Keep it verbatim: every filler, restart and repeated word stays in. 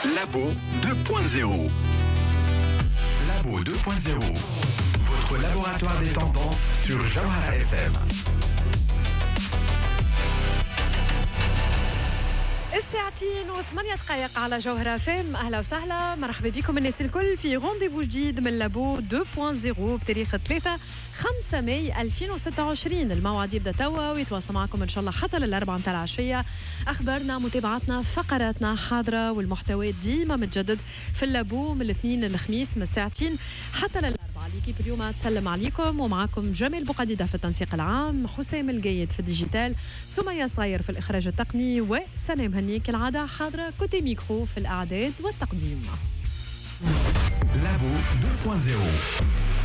Labo deux point zéro. Labo deux point zéro. Votre laboratoire des tendances sur Jawhara F M. الساعتين وثمانية دقائق على جوهرة فام. أهلا وسهلا، مرحبا بكم الناس الكل في رونديفو جديد من لابو deux point zéro بتاريخ ثلاثة خمسة ماي ألفين وستة وعشرين. الموعد يبدأ توا ويتواصل معكم إن شاء الله حتى للأربعة متاع العشية. أخبارنا، متابعتنا، فقراتنا حاضرة، والمحتوى ديما متجدد في اللابو من الاثنين للخميس من الساعتين حتى للأربعة. ليكيب اليوم تسلم عليكم ومعكم جميل بقديدة في التنسيق العام، حسام الجيد في الديجيتال، سمية صاير في الإخراج التقني، وسلام هني كالعادة حاضرة كوتي ميكرو في الإعداد والتقديم. Labo deux point zéro.